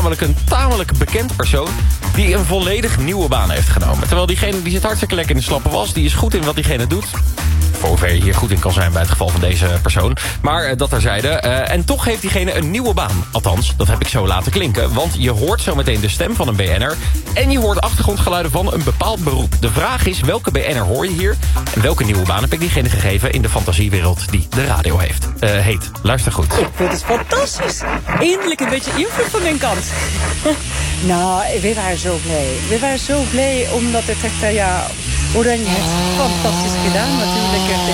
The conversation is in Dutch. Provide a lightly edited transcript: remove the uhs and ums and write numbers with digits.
namelijk een tamelijk bekend persoon die een volledig nieuwe baan heeft genomen. Terwijl diegene die zit hartstikke lekker in de slappe was. Die is goed in wat diegene doet. Voor hoever je hier goed in kan zijn bij het geval van deze persoon. Maar dat terzijde. En toch heeft diegene een nieuwe baan. Althans, dat heb ik zo laten klinken. Want je hoort zometeen de stem van een BN'er. En je hoort achtergrondgeluiden van een bepaald beroep. De vraag is, welke BN'er hoor je hier? En welke nieuwe baan heb ik diegene gegeven in de fantasiewereld die de radio heet? Luister goed. Ik vind het fantastisch. Eindelijk een beetje invloed van mijn kant. Nou, we waren zo blij. We waren zo blij omdat het echt, Oranje heeft fantastisch gedaan natuurlijk.